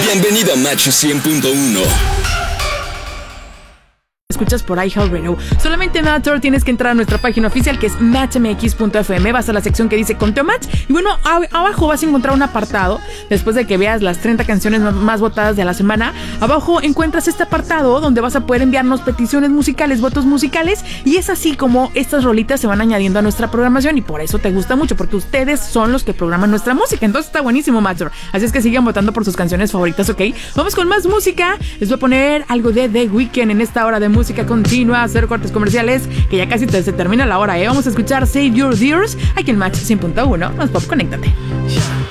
Bienvenido a Match 100.1. Escuchas por iHeartRadio. Solamente Matter, tienes que entrar a nuestra página oficial que es matchmx.fm, vas a la sección que dice Conteo Match y bueno, abajo vas a encontrar un apartado. Después de que veas las 30 canciones más votadas de la semana, abajo encuentras este apartado donde vas a poder enviarnos peticiones musicales, votos musicales, y es así como estas rolitas se van añadiendo a nuestra programación y por eso te gusta mucho, porque ustedes son los que programan nuestra música. Entonces está buenísimo, Matter. Así es que sigan votando por sus canciones favoritas, ¿ok? Vamos con más música. Les voy a poner algo de The Weeknd en esta hora de música continua, hacer cortes comerciales, que ya casi se termina la hora, ¿eh? Vamos a escuchar Save Your Tears aquí en Match 100.1. Más pop, conéctate.